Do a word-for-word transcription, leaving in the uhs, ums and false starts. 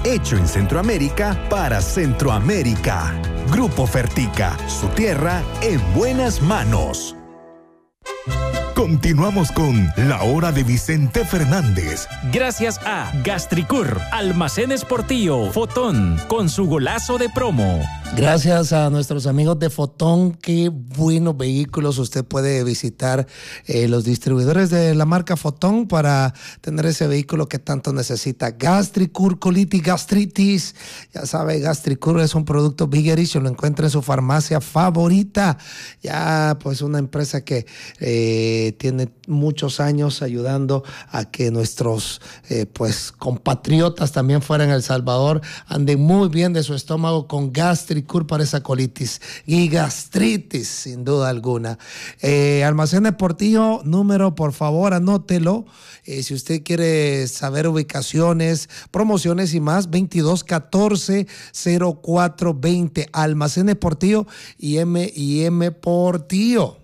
hecho en Centroamérica para Centroamérica. Grupo Fertica, su tierra en buenas manos. Continuamos con La Hora de Vicente Fernández. Gracias a Gastricur, Almacenes Portillo, Fotón, con su golazo de promo. Gracias a nuestros amigos de Fotón, qué buenos vehículos. Usted puede visitar eh, los distribuidores de la marca Fotón para tener ese vehículo que tanto necesita. Gastricur, colitis, gastritis. Ya sabe, Gastricur es un producto Biggerish, lo encuentra en su farmacia favorita. Ya, pues, una empresa que eh, tiene muchos años ayudando a que nuestros eh, pues compatriotas también fuera en El Salvador anden muy bien de su estómago con Gastricur para esa colitis y gastritis, sin duda alguna. Eh, Almacenes Portillo, número, por favor, anótelo. Eh, si usted quiere saber ubicaciones, promociones y más, veintidós catorce cero cuatro veinte. Almacenes Portillo y M y M Portillo.